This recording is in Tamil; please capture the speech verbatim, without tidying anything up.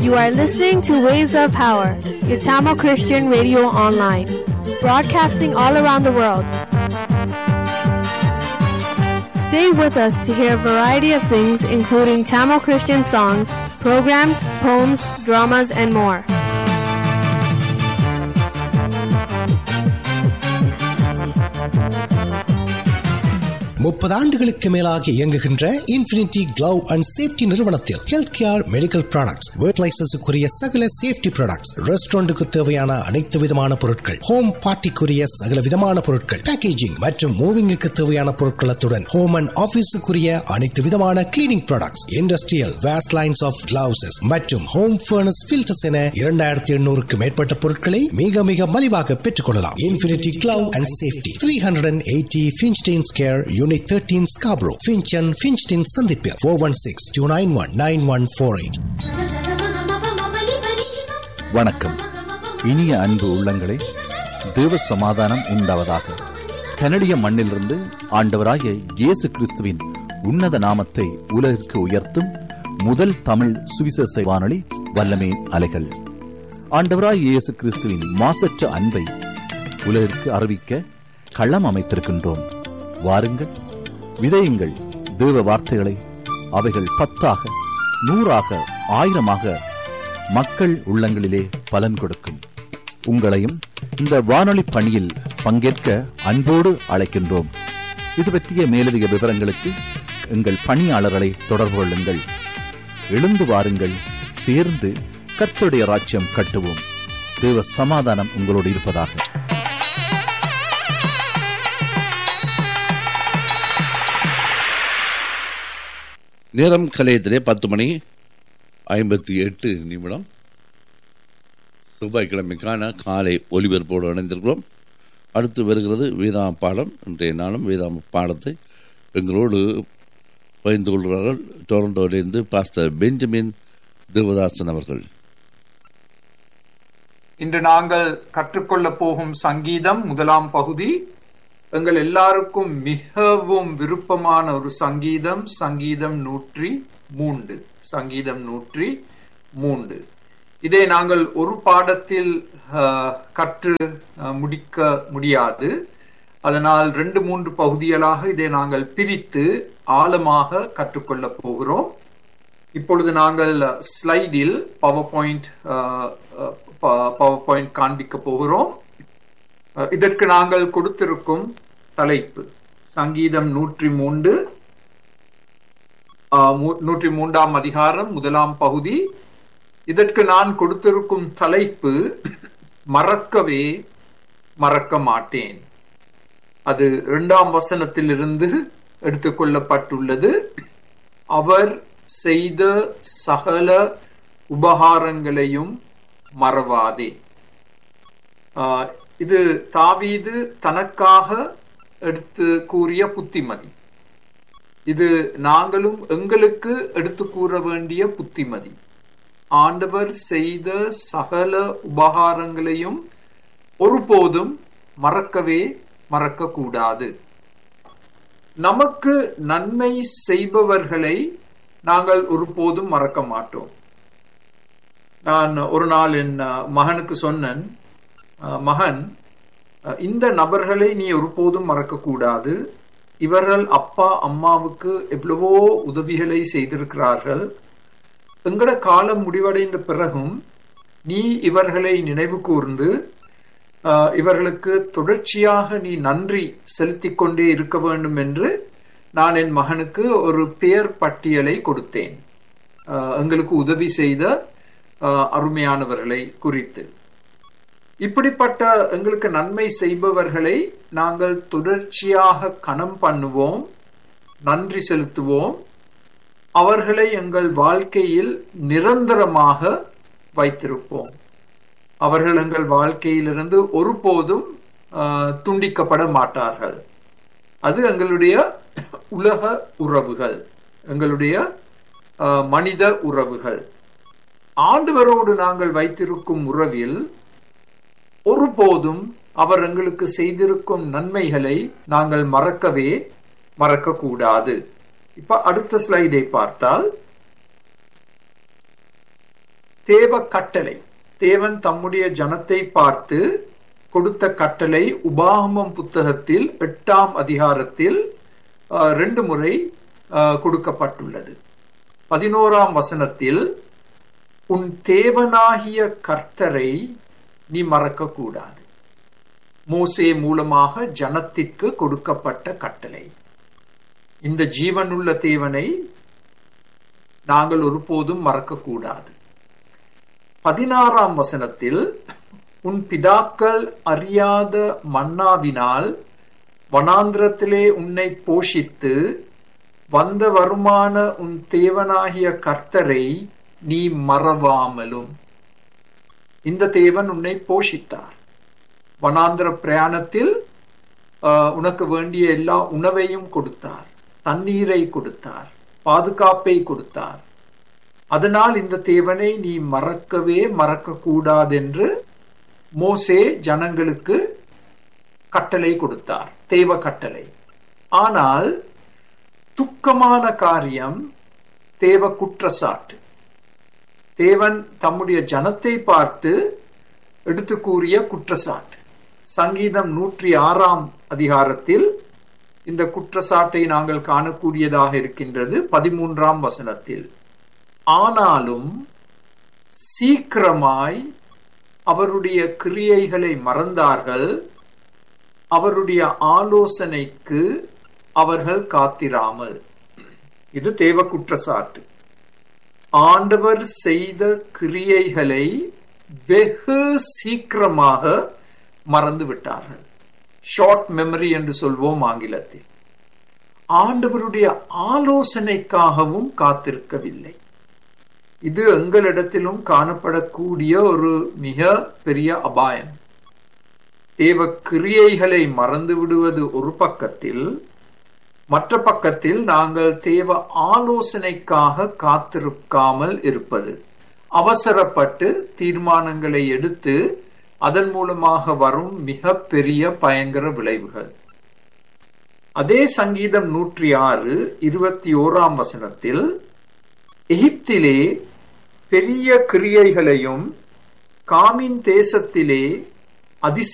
You are listening to Waves of Power, your Tamil Christian radio online, broadcasting all around the world. Stay with us to hear a variety of things, including Tamil Christian songs, programs, poems, dramas, and more. முப்பது ஆண்டுகளுக்கு மேலாக இயங்குகின்ற இன்ஃபினிட்டி கிளவ் அண்ட் சேஃப்டி நிறுவனத்தில் health care, medical products, work லைசன்ஸுக்குரிய சகல சேஃப்டி ப்ராடக்ட்ஸ், ரெஸ்டாரண்ட்டுக்கு தேவையான அனைத்து விதமான பொருட்கள், ஹோம் பார்ட்டிக்குரிய சகல விதமான பொருட்கள், பேக்கேஜிங் மற்றும் மூவிங்குக்கு தேவையான பொருட்களத்துடன் ஹோம் அண்ட் ஆபீஸுக்குரிய அனைத்து விதமான cleaning products, industrial waste lines of gloves மற்றும் ஹோம் ஃபர்னஸ் ஃபில்டர்ஸ் என இரண்டாயிரத்தி எண்ணூறுக்கு மேற்பட்ட பொருட்களை மிக மிக மலிவாக பெற்றுக் கொள்ளலாம். Infinity glove and safety, three hundred and eighty ஃபின்ஸ்டீன் square, unit thirteen Scarborough, Finch and Finchton Sandipia, four one six, two nine one, nine one four eight. வணக்கம். இனிய அன்பு உள்ளங்களே, தேவ சமாதானம் உண்டாவதாக. கனடிய மண்ணிலிருந்து ஆண்டவராகிய இயேசு கிறிஸ்துவின் உன்னத நாமத்தை உலகிற்கு உயர்த்தும் முதல் தமிழ் சுவிசேஷ வானொலி வல்லமே அலைகள். ஆண்டவராகிய இயேசு கிறிஸ்துவின் மாசற்ற அன்பை உலகிற்கு அறிவிக்க களம் அமைத்திருக்கின்றோம். வாருங்கள், விதையுங்கள் தேவ வார்த்தைகளை. அவைகள் பத்தாக, நூறாக, ஆயிரமாக மக்கள் உள்ளங்களிலே பலன் கொடுக்கும். உங்களையும் இந்த வானொலி பணியில் பங்கேற்க அன்போடு அழைக்கின்றோம். இது பற்றிய மேலதிக விவரங்களுக்கு எங்கள் பணியாளர்களை தொடர்பு கொள்ளுங்கள். எழுந்து வாருங்கள், சேர்ந்து கர்த்தருடைய ராஜ்யம் கட்டுவோம். தேவ சமாதானம் உங்களோடு இருப்பதாக. நேரம் கலையத்திலே பத்து மணி ஐம்பத்தி எட்டு நிமிடம். செவ்வாய்க்கிழமைக்கான காலை ஒலிபரப்போடு இணைந்திருக்கிறோம். அடுத்து வருகிறது வேதாம பாடம். இன்றைய நாளும் வேதாம பாடத்தை எங்களோடு பகிர்ந்து கொள்கிறார்கள் டொரண்டோவிலிருந்து பாஸ்டர் பெஞ்சமின் தேவதாசன் அவர்கள். இன்று நாங்கள் கற்றுக்கொள்ள போகும் சங்கீதம் முதலாம் பகுதி. எங்கள் எல்லாருக்கும் மிகவும் விருப்பமான ஒரு சங்கீதம், சங்கீதம் நூற்றி மூன்று. சங்கீதம் நூற்றி மூன்று இதை நாங்கள் ஒரு பாடத்தில் கற்று முடிக்க முடியாது. அதனால் ரெண்டு மூன்று பகுதிகளாக இதை நாங்கள் பிரித்து ஆழமாக கற்றுக்கொள்ள போகிறோம். இப்பொழுது நாங்கள் ஸ்லைடில் பவர் பாயிண்ட் பவர் பாயிண்ட் காண்பிக்க போகிறோம். இதற்கு நாங்கள் கொடுத்திருக்கும் தலைப்பு சங்கீதம் நூற்றி மூன்று நூற்றி மூன்றாம் அதிகாரம் முதலாம் பகுதி. இதற்கு நான் கொடுத்திருக்கும் தலைப்பு மறக்கவே மறக்க மாட்டேன். அது இரண்டாம் வசனத்திலிருந்து எடுத்துக்கொள்ளப்பட்டுள்ளது. அவர் செய்த சகல உபகாரங்களையும் மறவாதே. இது தாவீது தனக்காக எடுத்து கூறிய புத்திமதி. இது நாங்களும் எங்களுக்கு எடுத்து கூற வேண்டிய புத்திமதி. ஆண்டவர் செய்த சகல உபகாரங்களையும் ஒருபோதும் மறக்கவே மறக்க கூடாது. நமக்கு நன்மை செய்பவர்களை நாங்கள் ஒருபோதும் மறக்க மாட்டோம். நான் ஒரு நாள் என் மகனுக்கு சொன்னேன், மகன், இந்த நபர்களை நீ ஒருபோதும் மறக்க கூடாது. இவர்கள் அப்பா அம்மாவுக்கு எவ்வளவோ உதவிகளை செய்திருக்கிறார்கள். எங்கட காலம் முடிவடைந்த பிறகும் நீ இவர்களை நினைவு கூர்ந்து இவர்களுக்கு தொடர்ச்சியாக நீ நன்றி செலுத்திக் கொண்டே இருக்க வேண்டும் என்று நான் என் மகனுக்கு ஒரு பெயர் பட்டியலை கொடுத்தேன், எங்களுக்கு உதவி செய்த அருமையானவர்களை குறித்து. இப்படிப்பட்ட எங்களுக்கு நன்மை செய்பவர்களை நாங்கள் தொடர்ச்சியாக கணம் பண்ணுவோம், நன்றி செலுத்துவோம். அவர்களை எங்கள் வாழ்க்கையில் நிரந்தரமாக வைத்திருப்போம். அவர்கள் எங்கள் வாழ்க்கையிலிருந்து ஒருபோதும் துண்டிக்கப்பட மாட்டார்கள். அது எங்களுடைய உலக உறவுகள், எங்களுடைய மனித உறவுகள். ஆண்டவரோடு நாங்கள் வைத்திருக்கும் உறவில் ஒருபோதும் அவர் எங்களுக்கு செய்திருக்கும் நன்மைகளை நாங்கள் மறக்கவே மறக்க கூடாது. இப்ப அடுத்த ஸ்லைடை பார்த்தால் தேவ கட்டளை. தேவன் தம்முடைய ஜனத்தை பார்த்து கொடுத்த கட்டளை உபாகமம் புத்தகத்தில் எட்டாம் அதிகாரத்தில் ரெண்டு முறை கொடுக்கப்பட்டுள்ளது. பதினோராம் வசனத்தில், உன் தேவனாகிய கர்த்தரை நீ மறக்க கூடாது. மோசே மூலமாக ஜனத்திற்கு கொடுக்கப்பட்ட கட்டளை. இந்த ஜீவனுள்ள தேவனை நாங்கள் ஒருபோதும் மறக்கக்கூடாது. பதினாறாம் வசனத்தில், உன் பிதாக்கள் அறியாத மன்னாவினால் வனாந்திரத்திலே உன்னை போஷித்து வந்த வருமான உன் தேவனாகிய கர்த்தரை நீ மறவாமலும். இந்த தேவன் உன்னை போஷித்தார். வனாந்திர பிரயாணத்தில் உனக்கு வேண்டிய எல்லா உணவையும் கொடுத்தார், தண்ணீரை கொடுத்தார், பாதுகாப்பை கொடுத்தார். அதனால் இந்த தேவனை நீ மறக்கவே மறக்க கூடாதென்று மோசே ஜனங்களுக்கு கட்டளை கொடுத்தார், தேவ கட்டளை. ஆனால் துக்கமான காரியம் தேவ குற்றச்சாட்டு. தேவன் தம்முடைய ஜனத்தை பார்த்து எடுத்து கூறிய குற்றச்சாட்டு. சங்கீதம் நூற்றி ஆறாம் அதிகாரத்தில் இந்த குற்றச்சாட்டை நாங்கள் காணக்கூடியதாக இருக்கின்றது. பதிமூன்றாம் வசனத்தில், ஆனாலும் சீக்கிரமாய் அவருடைய கிரியைகளை மறந்தார்கள், அவருடைய ஆலோசனைக்கு அவர்கள் காத்திராமல். இது தேவ குற்றச்சாட்டு. ஆண்டவர் செய்த கிரியைகளை வெகு சீக்கிரமாக மறந்து விட்டார்கள். ஷார்ட் மெமரி என்று சொல்வோம் ஆங்கிலத்தில். ஆண்டவருடைய ஆலோசனைக்காகவும் காத்திருக்கவில்லை. இது எங்களிடத்திலும் காணப்படக்கூடிய ஒரு மிக பெரிய அபாயம். தேவ கிரியைகளை மறந்து விடுவது ஒரு பக்கத்தில், மற்ற பக்கத்தில் நாங்கள் தேவ ஆலோசனைக்காக காத்திருக்காமல் இருப்பது, அவசரப்பட்டு தீர்மானங்களை எடுத்து அதன் மூலமாக வரும் மிக பெரிய பயங்கர விளைவுகள். அதே சங்கீதம் நூற்றி ஆறு இருபத்தி ஓராம் வசனத்தில், எகிப்திலே பெரிய கிரியைகளையும் காமின் தேசத்திலே அதிசய